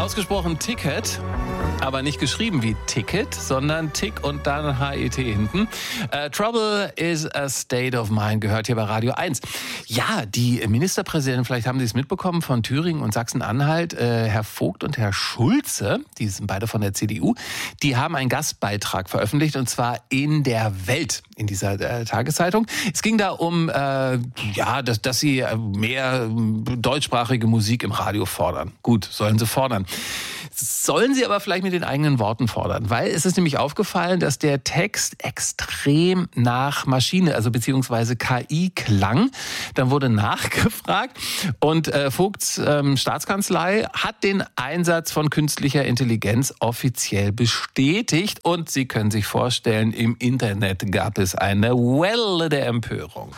Ausgesprochen Ticket, aber nicht geschrieben wie Ticket, sondern Tick und dann HET hinten. Trouble is a State of Mind gehört hier bei Radio 1. Ja, die Ministerpräsidenten, vielleicht haben Sie es mitbekommen, von Thüringen und Sachsen-Anhalt, Herr Vogt und Herr Schulze, die sind beide von der CDU, die haben einen Gastbeitrag veröffentlicht und zwar in der Welt, in dieser Tageszeitung. Es ging da um, dass sie mehr deutschsprachige Musik im Radio fordern. Gut, sollen sie fordern. Sollen sie aber vielleicht mit den eigenen Worten fordern, weil es ist nämlich aufgefallen, dass der Text extrem nach Maschine, also beziehungsweise KI klang. Dann wurde nachgefragt und Vogts Staatskanzlei hat den Einsatz von künstlicher Intelligenz offiziell bestätigt und Sie können sich vorstellen, im Internet gab es eine Welle der Empörung.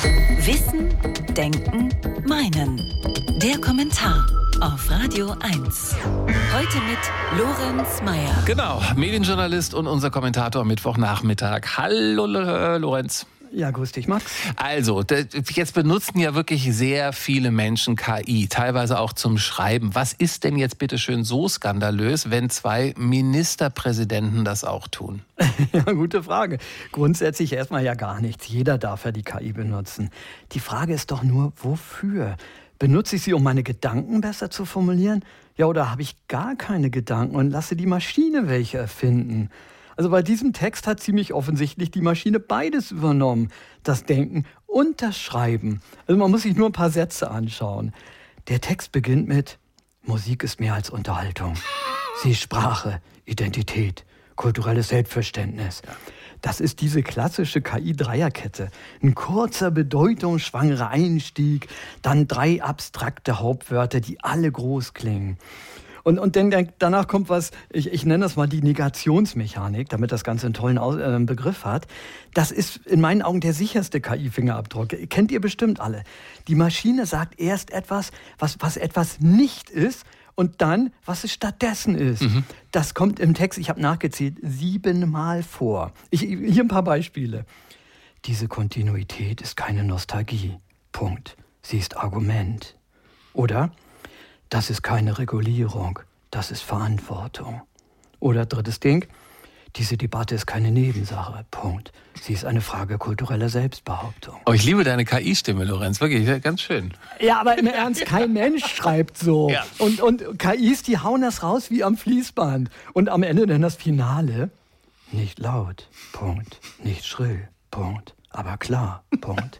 Wissen, Denken, Meinen. Der Kommentar auf Radio 1. Heute mit Lorenz Meyer. Genau, Medienjournalist und unser Kommentator am Mittwochnachmittag. Hallo Lorenz. Ja, grüß dich, Max. Also, jetzt benutzen ja wirklich sehr viele Menschen KI, teilweise auch zum Schreiben. Was ist denn jetzt bitte schön so skandalös, wenn 2 Ministerpräsidenten das auch tun? Ja, gute Frage. Grundsätzlich erstmal ja gar nichts. Jeder darf ja die KI benutzen. Die Frage ist doch nur, wofür? Benutze ich sie, um meine Gedanken besser zu formulieren? Ja, oder habe ich gar keine Gedanken und lasse die Maschine welche erfinden? Also bei diesem Text hat ziemlich offensichtlich die Maschine beides übernommen. Das Denken und das Schreiben. Also man muss sich nur ein paar Sätze anschauen. Der Text beginnt mit: Musik ist mehr als Unterhaltung. Sie ist Sprache, Identität, kulturelles Selbstverständnis. Das ist diese klassische KI-Dreierkette. Ein kurzer, bedeutungsschwangerer Einstieg, dann 3 abstrakte Hauptwörter, die alle groß klingen. Und dann danach kommt was, ich nenne das mal die Negationsmechanik, damit das Ganze einen tollen Begriff hat. Das ist in meinen Augen der sicherste KI-Fingerabdruck. Kennt ihr bestimmt alle. Die Maschine sagt erst etwas, was etwas nicht ist, und dann, was es stattdessen ist. Mhm. Das kommt im Text, ich habe nachgezählt, 7-mal vor. Hier ein paar Beispiele. Diese Kontinuität ist keine Nostalgie. Punkt. Sie ist Argument. Oder: Das ist keine Regulierung, das ist Verantwortung. Oder drittes Ding: Diese Debatte ist keine Nebensache. Punkt. Sie ist eine Frage kultureller Selbstbehauptung. Oh, ich liebe deine KI-Stimme, Lorenz. Wirklich, ganz schön. Ja, aber im Ernst, kein Mensch schreibt so. Ja. Und KIs, die hauen das raus wie am Fließband. Und am Ende dann das Finale: Nicht laut. Punkt. Nicht schrill. Punkt. Aber klar, Punkt.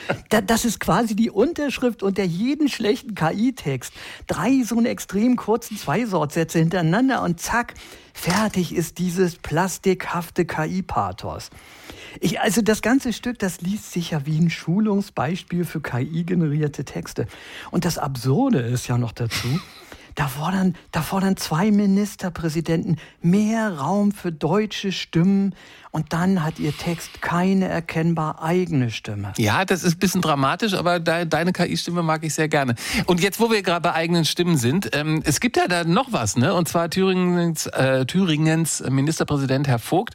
Das ist quasi die Unterschrift unter jeden schlechten KI-Text. 3 so eine extrem kurzen Zweisortsätze hintereinander und zack, fertig ist dieses plastikhafte KI-Pathos. Also das ganze Stück, das liest sich ja wie ein Schulungsbeispiel für KI-generierte Texte. Und das Absurde ist ja noch dazu: Da fordern 2 Ministerpräsidenten mehr Raum für deutsche Stimmen und dann hat ihr Text keine erkennbar eigene Stimme. Ja, das ist ein bisschen dramatisch, aber deine KI-Stimme mag ich sehr gerne. Und jetzt, wo wir gerade bei eigenen Stimmen sind, es gibt ja da noch was, ne? Und zwar Thüringens Ministerpräsident Herr Vogt,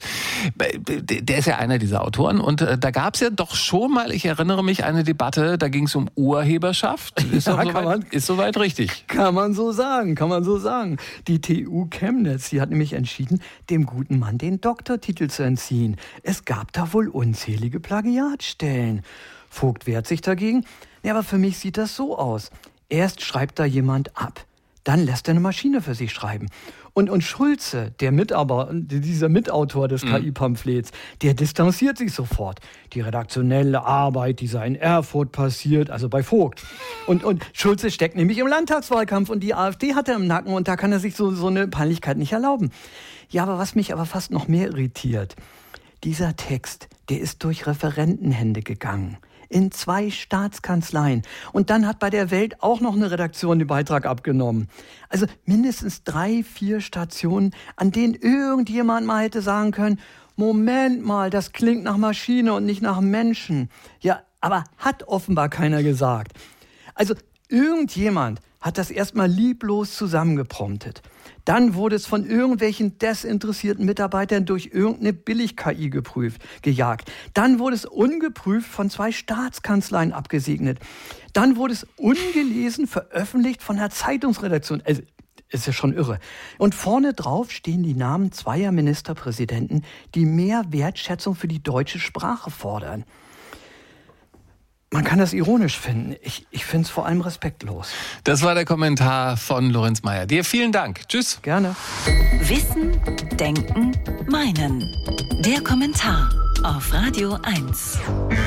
der ist ja einer dieser Autoren und da gab es ja doch schon mal, ich erinnere mich, eine Debatte, da ging es um Urheberschaft. Ist soweit richtig? Kann man so sagen. Die TU Chemnitz, die hat nämlich entschieden, dem guten Mann den Doktortitel zu entziehen. Es gab da wohl unzählige Plagiatstellen. Vogt wehrt sich dagegen. Ja, aber für mich sieht das so aus: Erst schreibt da jemand ab, dann lässt er eine Maschine für sich schreiben. Und Schulze, dieser Mitautor des KI-Pamphlets, der distanziert sich sofort. Die redaktionelle Arbeit, die sei in Erfurt passiert, also bei Vogt. Und Schulze steckt nämlich im Landtagswahlkampf und die AfD hat er im Nacken und da kann er sich so eine Peinlichkeit nicht erlauben. Ja, aber was mich aber fast noch mehr irritiert: Dieser Text, der ist durch Referentenhände gegangen. In 2 Staatskanzleien. Und dann hat bei der Welt auch noch eine Redaktion den Beitrag abgenommen. Also mindestens 3, 4 Stationen, an denen irgendjemand mal hätte sagen können: Moment mal, das klingt nach Maschine und nicht nach Menschen. Ja, aber hat offenbar keiner gesagt. Also irgendjemand hat das erstmal lieblos zusammengepromptet. Dann wurde es von irgendwelchen desinteressierten Mitarbeitern durch irgendeine Billig-KI gejagt. Dann wurde es ungeprüft von 2 Staatskanzleien abgesegnet. Dann wurde es ungelesen veröffentlicht von einer Zeitungsredaktion. Also Ist ja schon irre. Und vorne drauf stehen die Namen zweier Ministerpräsidenten, die mehr Wertschätzung für die deutsche Sprache fordern. Man kann das ironisch finden. Ich finde es vor allem respektlos. Das war der Kommentar von Lorenz Meier. Dir vielen Dank. Tschüss. Gerne. Wissen, Denken, Meinen. Der Kommentar auf Radio 1.